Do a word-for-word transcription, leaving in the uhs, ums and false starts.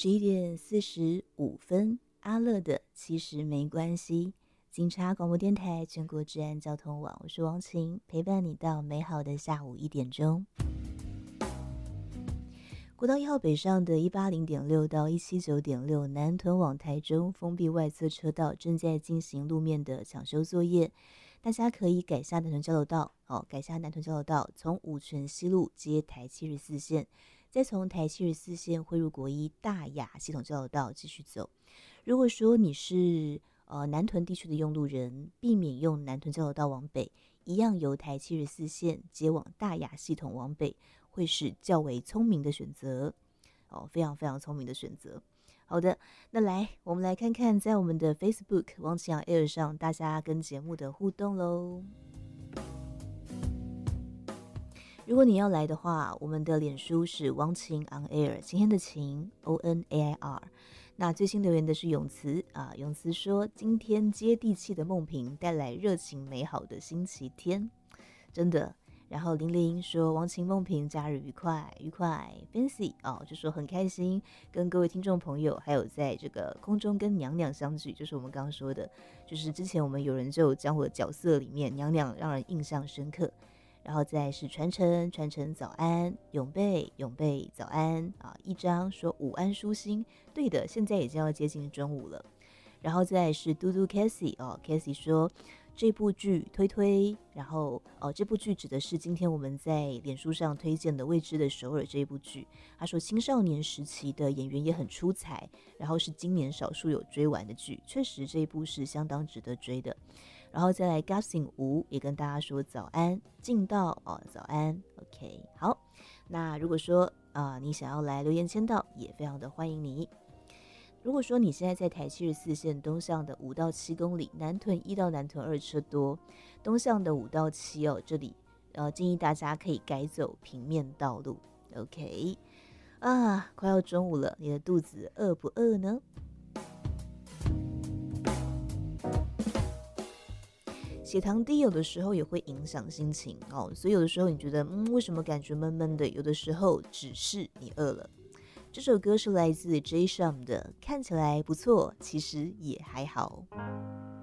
十一点四十五分，阿乐的其实没关系。警察广播电台全国治安交通网，我是王晴，陪伴你到美好的下午一点钟。国道一号北上的一八零点六到一七九点六南屯往台中封闭外侧车道正在进行路面的抢修作业，大家可以改下南屯交流道，哦，改下南屯交流道，从五权西路接台七十四线，再从台七十四线汇入国一大雅系统交流道继续走。如果说你是呃南屯地区的用路人，避免用南屯交流道往北，一样由台七十四线接往大雅系统往北，会是较为聪明的选择哦，非常非常聪明的选择。好的，那来我们来看看在我们的 Facebook 王启阳 Air 上大家跟节目的互动咯。如果你要来的话，我们的脸书是王晴 on air， 晴天的晴 O N A I R。 那最新留言的是永慈啊，永慈说今天接地气的梦萍带来热情美好的星期天，真的。然后玲玲说王晴梦萍假日愉快愉快 Fancy 哦，就说很开心跟各位听众朋友还有在这个空中跟娘娘相聚，就是我们刚刚说的，就是之前我们有人就讲我的角色里面娘娘让人印象深刻。然后再是传承传承早安，永贝永贝早安啊！一张说午安舒心，对的，现在已经要接近中午了。然后再是嘟嘟 Cassie 哦 ，Cassie 说这部剧推推，然后哦这部剧指的是今天我们在脸书上推荐的《未知的首尔》这一部剧。他说青少年时期的演员也很出彩，然后是今年少数有追完的剧，确实这一部是相当值得追的。然后再来 Gassing 吴也跟大家说早安，进到哦早安 OK 好。那如果说啊、呃、你想要来留言签到，也非常的欢迎你。如果说你现在在台七十四线东向的五到七公里，南屯一到南屯二车多，东向的五到七哦，这里呃建议大家可以改走平面道路 OK 啊，快要中午了，你的肚子饿不饿呢？血糖低有的时候也会影响心情哦，所以有的时候你觉得嗯为什么感觉闷闷的，有的时候只是你饿了。这首歌是来自 J Sham 的看起来不错，其实也还好。